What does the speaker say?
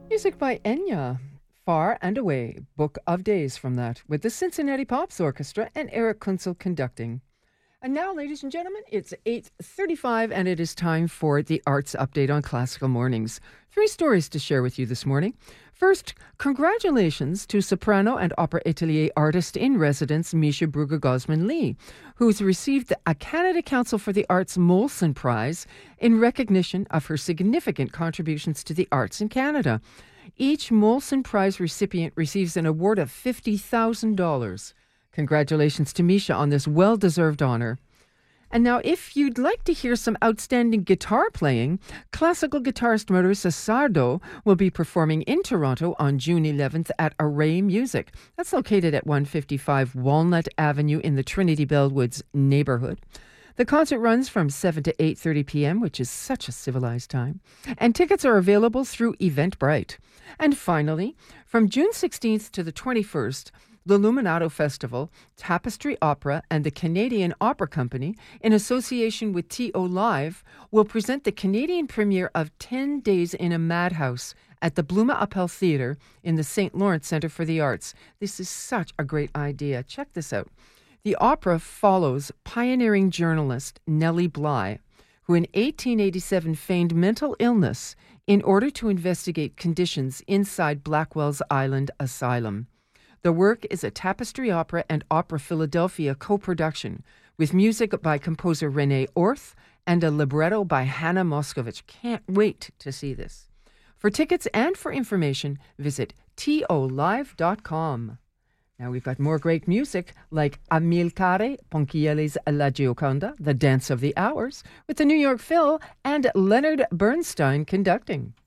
Music by Enya. Far and Away, Book of Days from that, with the Cincinnati Pops Orchestra and Eric Kunzel conducting. And now, ladies and gentlemen, it's 8:35 and it is time for the Arts Update on Classical Mornings. Three stories to share with you this morning. First, congratulations to soprano and opera atelier artist in residence Misha Brugger-Gosman-Lee, who's received a Canada Council for the Arts Molson Prize in recognition of her significant contributions to the arts in Canada. Each Molson Prize recipient receives an award of $50,000. Congratulations to Misha on this well-deserved honor. And now, if you'd like to hear some outstanding guitar playing, classical guitarist Marisa Sardo will be performing in Toronto on June 11th at Array Music. That's located at 155 Walnut Avenue in the Trinity Bellwoods neighborhood. The concert runs from 7 to 8:30 p.m., which is such a civilized time. And tickets are available through Eventbrite. And finally, from June 16th to the 21st, the Luminato Festival, Tapestry Opera, and the Canadian Opera Company, in association with TO Live, will present the Canadian premiere of 10 Days in a Madhouse at the Bluma Appel Theatre in the St. Lawrence Centre for the Arts. This is such a great idea. Check this out. The opera follows pioneering journalist Nellie Bly, who in 1887 feigned mental illness in order to investigate conditions inside Blackwell's Island Asylum. The work is a Tapestry Opera and Opera Philadelphia co-production with music by composer Renee Orth and a libretto by Hannah Moscovich. Can't wait to see this. For tickets and for information, visit tolive.com. Now we've got more great music like Amilcare Ponchielli's La Gioconda, The Dance of the Hours, with the New York Phil and Leonard Bernstein conducting.